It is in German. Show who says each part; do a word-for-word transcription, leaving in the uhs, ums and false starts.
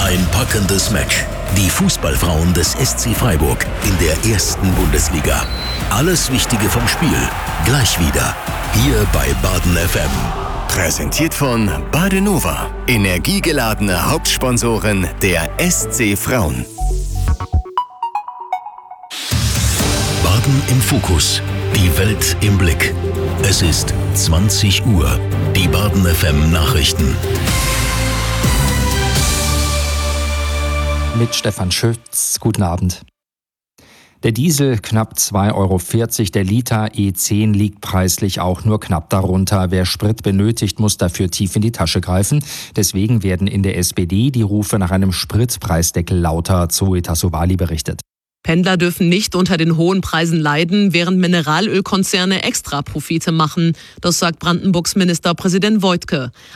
Speaker 1: Ein packendes Match. Die Fußballfrauen des S C Freiburg in der ersten Bundesliga. Alles Wichtige vom Spiel. Gleich wieder. Hier bei Baden F M.
Speaker 2: Präsentiert von Badenova. Energiegeladene Hauptsponsorin der S C Frauen.
Speaker 1: Baden im Fokus. Die Welt im Blick. Es ist zwanzig Uhr. Die Baden F M Nachrichten.
Speaker 3: Mit Stefan Schütz. Guten Abend. Der Diesel knapp zwei Euro vierzig, der Liter E zehn liegt preislich auch nur knapp darunter. Wer Sprit benötigt, muss dafür tief in die Tasche greifen. Deswegen werden in der S P D die Rufe nach einem Spritpreisdeckel lauter, Zoe Tassovali berichtet.
Speaker 4: Pendler dürfen nicht unter den hohen Preisen leiden, während Mineralölkonzerne Extraprofite machen. Das sagt Brandenburgs Ministerpräsident Woidke.